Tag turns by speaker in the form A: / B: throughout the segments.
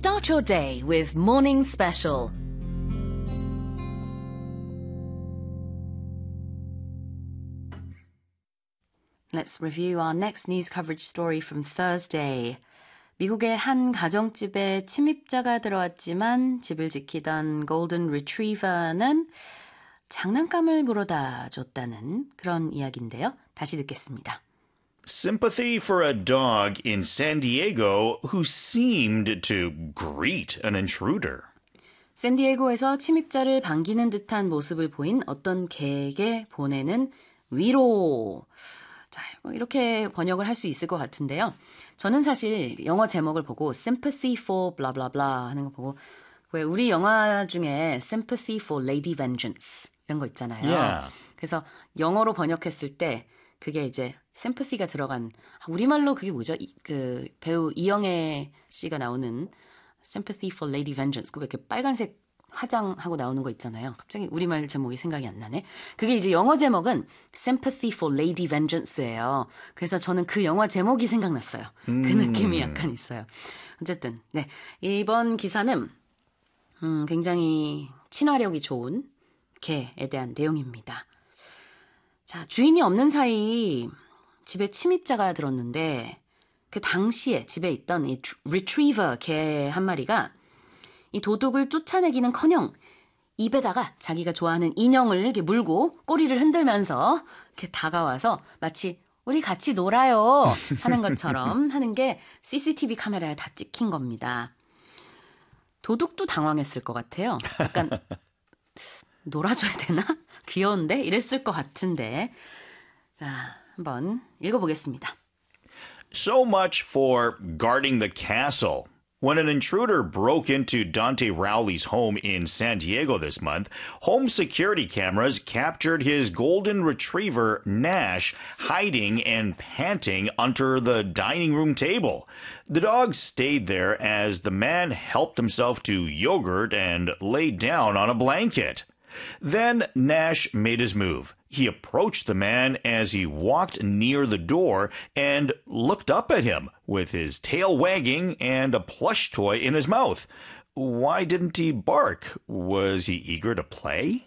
A: Start your day with Morning Special. Let's review our next news coverage story from Thursday. 미국의 한 가정집에 침입자가 들어왔지만 집을 지키던 골든 리트리버는 장난감을 물어다 줬다는 그런 이야기인데요. 다시 듣겠습니다.
B: Sympathy for a dog in San Diego who seemed to greet an intruder.
A: 샌디에고에서 침입자를 반기는 듯한 모습을 보인 어떤 개에게 보내는 위로. 자, 이렇게 번역을 할 수 있을 것 같은데요. 저는 사실 영어 제목을 보고 sympathy for blah blah blah 하는 거 보고 왜 우리 영화 중에 sympathy for Lady Vengeance 이런 거 있잖아요.
B: Yeah.
A: 그래서 영어로 번역했을 때 그게 이제 sympathy가 들어간 우리말로 그게 뭐죠? 그 배우 이영애 씨가 나오는 sympathy for Lady Vengeance 그 왜 이렇게 빨간색 화장하고 나오는 거 있잖아요. 갑자기 우리말 제목이 생각이 안 나네. 그게 이제 영어 제목은 Sympathy for Lady Vengeance예요. 그래서 저는 그 영화 제목이 생각났어요. 그 느낌이 약간 있어요. 어쨌든 네 이번 기사는 굉장히 친화력이 좋은 개에 대한 내용입니다. 자, 주인이 없는 사이 집에 침입자가 들었는데 그 당시에 집에 있던 이 리트리버 개 한 마리가 이 도둑을 쫓아내기는커녕 입에다가 자기가 좋아하는 인형을 이렇게 물고 꼬리를 흔들면서 이렇게 다가와서 마치 우리 같이 놀아요 하는 것처럼 하는 게 CCTV 카메라에 다 찍힌 겁니다. 도둑도 당황했을 것 같아요. 약간 놀아줘야 되나? 귀여운데? 이랬을 것 같은데. 자, 한번 읽어보겠습니다.
B: So much for guarding the castle. When an intruder broke into Dante Rowley's home in San Diego this month, home security cameras captured his golden retriever, Nash, hiding and panting under the dining room table. The dog stayed there as the man helped himself to yogurt and laid down on a blanket. Then Nash made his move. He approached the man as he walked near the door and looked up at him with his tail wagging and a plush toy in his mouth. Why didn't he bark? Was he eager to play?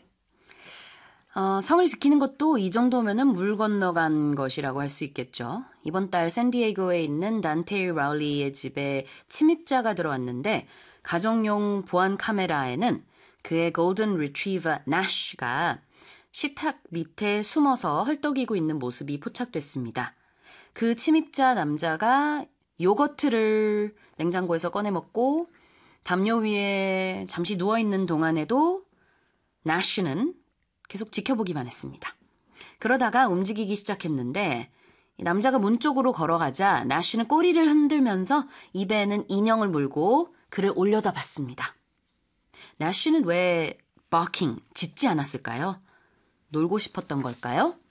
A: 성을 지키는 것도 이 정도면은 물 건너간 것이라고 할 수 있겠죠. 이번 달 샌디에이고에 있는 단테 라울리의 집에 침입자가 들어왔는데 가정용 보안 카메라에는 그의 골든 리트리버 나쉬가 식탁 밑에 숨어서 헐떡이고 있는 모습이 포착됐습니다. 그 침입자 남자가 요거트를 냉장고에서 꺼내 먹고 담요 위에 잠시 누워있는 동안에도 나쉬는 계속 지켜보기만 했습니다. 그러다가 움직이기 시작했는데 남자가 문 쪽으로 걸어가자 나쉬는 꼬리를 흔들면서 입에는 인형을 물고 그를 올려다 봤습니다. 나쉬는 왜 barking, 짖지 않았을까요? 놀고 싶었던 걸까요?